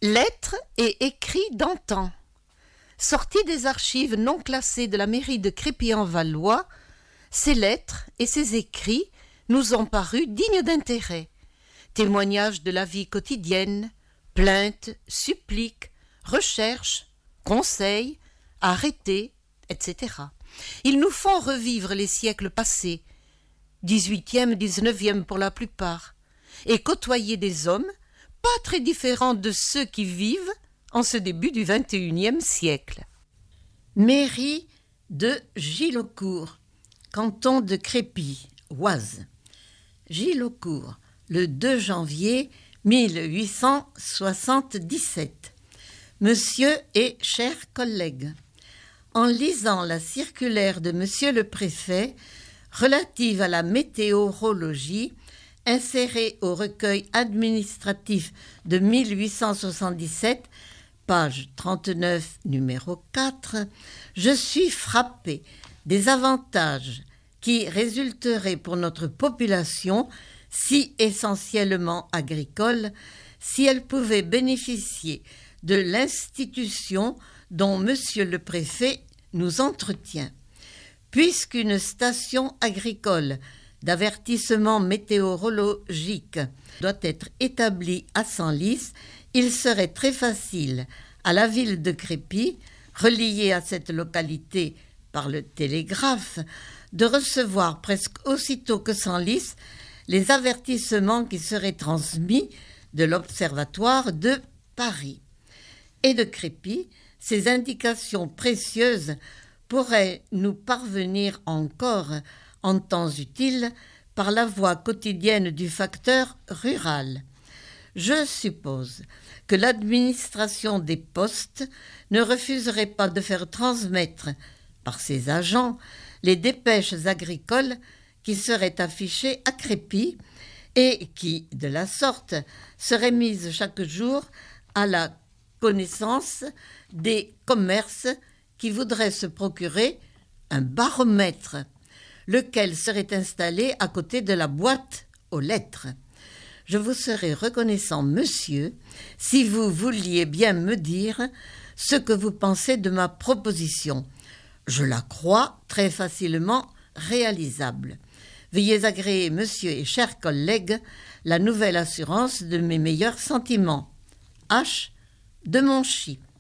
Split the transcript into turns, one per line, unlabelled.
Lettres et écrits d'antan. Sortis des archives non classées de la mairie de Crépy-en-Valois, ces lettres et ces écrits nous ont paru dignes d'intérêt. Témoignages de la vie quotidienne, plaintes, suppliques, recherches, conseils, arrêtés, etc. Ils nous font revivre les siècles passés, 18e, 19e pour la plupart, et côtoyer des hommes pas très différents de ceux qui vivent en ce début du XXIe siècle.
Mairie de Gilaucourt, canton de Crépy, Oise. Gilaucourt, le 2 janvier 1877. Monsieur et chers collègues, en lisant la circulaire de Monsieur le Préfet relative à la météorologie, insérée au recueil administratif de 1877, page 39, numéro 4, je suis frappé des avantages qui résulteraient pour notre population, si essentiellement agricole, si elle pouvait bénéficier de l'institution dont Monsieur le Préfet nous entretient. Puisqu'une station agricole d'avertissement météorologique doit être établie à Senlis, il serait très facile à la ville de Crépy, reliée à cette localité par le télégraphe, de recevoir presque aussitôt que Senlis les avertissements qui seraient transmis de l'Observatoire de Paris. Et de Crépy, ces indications précieuses pourraient nous parvenir encore en temps utile par la voie quotidienne du facteur rural. Je suppose que l'administration des postes ne refuserait pas de faire transmettre par ses agents les dépêches agricoles qui seraient affichées à Crépy et qui, de la sorte, seraient mises chaque jour à la connaissance des commerces qui voudraient se procurer un baromètre, lequel serait installé à côté de la boîte aux lettres. Je vous serais reconnaissant, monsieur, si vous vouliez bien me dire ce que vous pensez de ma proposition. Je la crois très facilement réalisable. Veuillez agréer, monsieur et chers collègues, la nouvelle assurance de mes meilleurs sentiments. H. de Monchy.